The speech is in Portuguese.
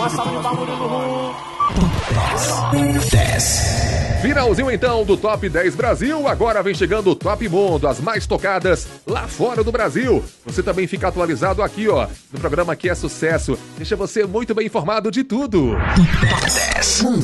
Finalzinho então do Top 10 Brasil, agora vem chegando o Top Mundo, as mais tocadas lá fora do Brasil. Você também fica atualizado aqui, ó, no programa que é sucesso. Deixa você muito bem informado de tudo. Top 10.